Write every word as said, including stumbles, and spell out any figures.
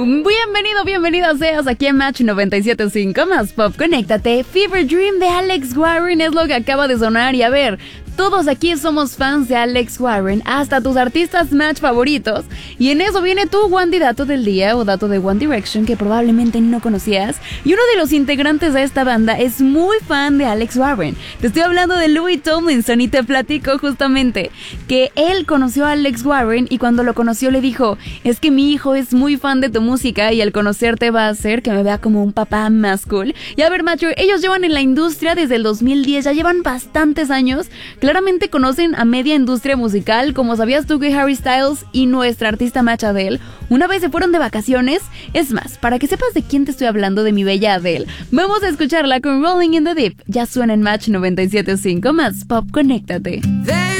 Bienvenido, bienvenida seas aquí en Match noventa y siete punto cinco más Pop. Conéctate. Fever Dream de Alex Warren es lo que acaba de sonar. Y a ver, todos aquí somos fans de Alex Warren, hasta tus artistas Match favoritos. Y en eso viene tu Wandy dato del día o dato de One Direction que probablemente no conocías. Y uno de los integrantes de esta banda es muy fan de Alex Warren. Te estoy hablando de Louis Tomlinson y te platico justamente que él conoció a Alex Warren y cuando lo conoció le dijo: es que mi hijo es muy fan de tu música y al conocerte va a hacer que me vea como un papá más cool. Y a ver, macho, ellos llevan en la industria desde el dos mil diez, ya llevan bastantes años. Claramente conocen a media industria musical, como sabías tú que Harry Styles y nuestra artista Match Adele una vez se fueron de vacaciones. Es más, para que sepas de quién te estoy hablando, de mi bella Adele, vamos a escucharla con Rolling in the Deep. Ya suena en Match noventa y siete punto cinco más Pop. Conéctate.